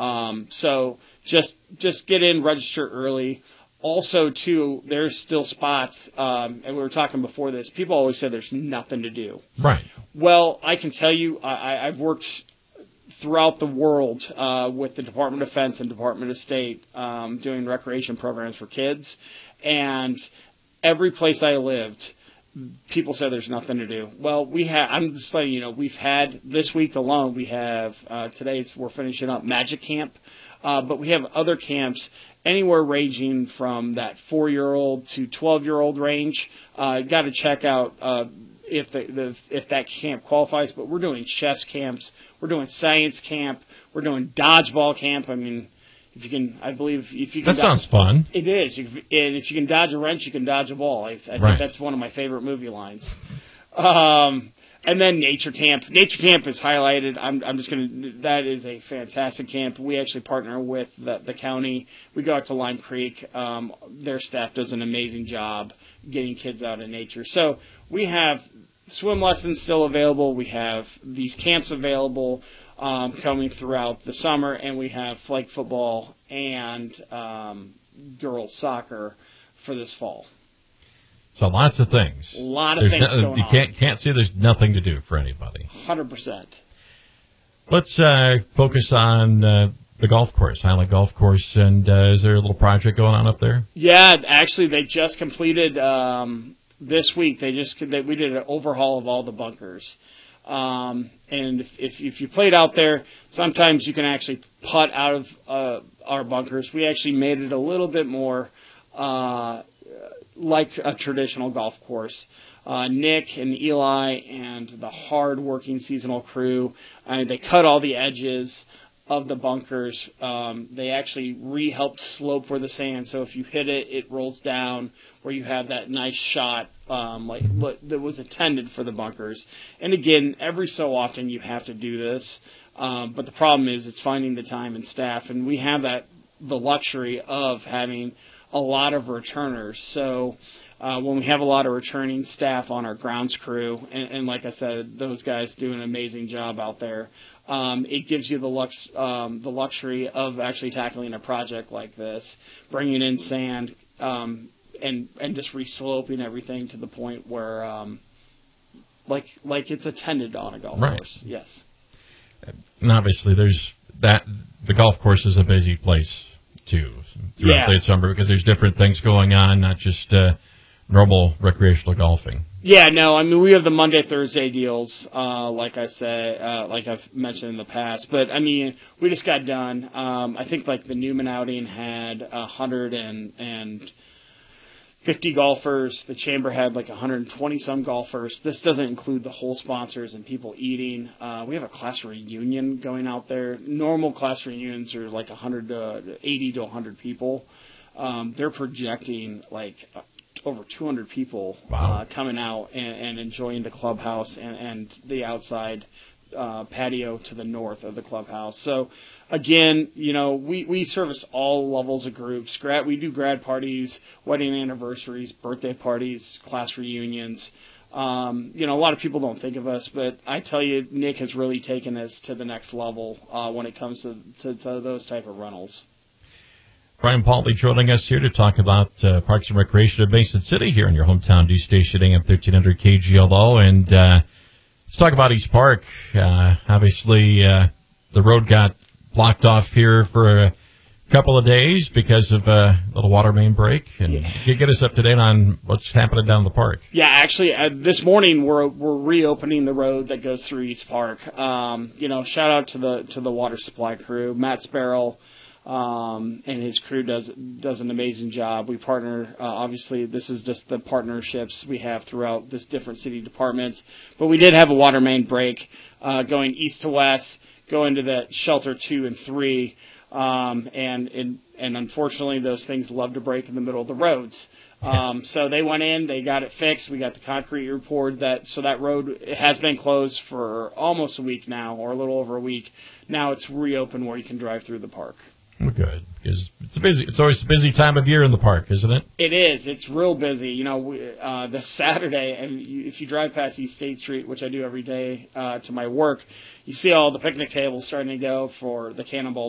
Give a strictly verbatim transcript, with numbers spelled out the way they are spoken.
Um, so just just get in, register early. Also, too, there's still spots, um, and we were talking before this, people always say there's nothing to do. Right. Well, I can tell you, I, I've worked throughout the world uh, with the Department of Defense and Department of State um, doing recreation programs for kids, and every place I lived, people said there's nothing to do. Well, we have, I'm just letting you know, we've had, this week alone, we have, uh, today it's, we're finishing up Magic Camp, uh, but we have other camps anywhere ranging from that four-year-old to twelve-year-old range. Uh, got to check out uh, if the, the if that camp qualifies. But we're doing chef's camps. We're doing science camp. We're doing dodgeball camp. I mean, if you can, I believe if you can. That sounds fun. It is. You, and if you can dodge a wrench, you can dodge a ball. I, I think right. that's one of my favorite movie lines. Um, And then Nature Camp. Nature Camp is highlighted. I'm, I'm just going to, that is a fantastic camp. We actually partner with the, the county. We go out to Lime Creek. Um, their staff does an amazing job getting kids out in nature. So we have swim lessons still available. We have these camps available um, coming throughout the summer. And we have flag football and um, girls soccer for this fall. So lots of things. A lot of there's things no, going you on. can't can't say there's nothing to do for anybody. one hundred percent. Let's uh, focus on uh, the golf course, Highland Golf Course, and uh, is there a little project going on up there? Yeah, actually, they just completed um, this week. They just they, we did an overhaul of all the bunkers, um, and if, if if you played out there, sometimes you can actually putt out of uh, our bunkers. We actually made it a little bit more Uh, like a traditional golf course. Uh, Nick and Eli and the hard-working seasonal crew, uh, they cut all the edges of the bunkers. Um, they actually re-helped slope where the sand, so if you hit it, it rolls down where you have that nice shot um, like what, that was intended for the bunkers. And again, every so often you have to do this, um, but the problem is it's finding the time and staff, and we have that the luxury of having a lot of returners. So uh, when we have a lot of returning staff on our grounds crew, and, and like I said, those guys do an amazing job out there, um, it gives you the lux, um, the luxury of actually tackling a project like this, bringing in sand, um, and and just resloping everything to the point where, um, like like it's attended on a golf right. course. Yes. And obviously, there's that. The golf course is a busy place too throughout Yeah. the summer because there's different things going on, not just uh, normal recreational golfing. Yeah, no, I mean, we have the Monday, Thursday deals, uh, like I say, uh, like I've mentioned in the past. But, I mean, we just got done. Um, I think, like, the Newman outing had one hundred fifty golfers. The Chamber had, like, one hundred twenty-some golfers. This doesn't include the whole sponsors and people eating. Uh, we have a class reunion going out there. Normal class reunions are, like, one hundred to eighty to one hundred people. Um, they're projecting, like, over two hundred people wow. uh, coming out and, and enjoying the clubhouse and, and the outside uh, patio to the north of the clubhouse. So, again, you know, we, we service all levels of groups. Grad, we do grad parties, wedding anniversaries, birthday parties, class reunions. Um, you know, a lot of people don't think of us, but I tell you, Nick has really taken us to the next level uh, when it comes to, to, to those type of rentals. Brian Pauly joining us here to talk about uh, Parks and Recreation of Mason City here in your hometown news station, A M thirteen hundred K G L O. And uh, let's talk about East Park. Uh, obviously, uh, the road got blocked off here for a couple of days because of a little water main break. And Yeah. you get us up to date on what's happening down the park. Yeah, actually, uh, this morning we're we're reopening the road that goes through East Park. Um, you know, shout out to the to the water supply crew, Matt Sparrow. Um, and his crew does does an amazing job. We partner, uh, obviously, this is just the partnerships we have throughout this different city departments. But we did have a water main break uh, going east to west, going to the shelter two and three, um, and, and and unfortunately, those things love to break in the middle of the roads. Um, so they went in, they got it fixed. We got the concrete report that so that road has been closed for almost a week now, or a little over a week. Now it's reopened where you can drive through the park. Well, good, because it's a busy. It's always a busy time of year in the park, isn't it? It is. It's real busy. You know, we, uh, this Saturday, and you, if you drive past East State Street, which I do every day uh, to my work, you see all the picnic tables starting to go for the Cannonball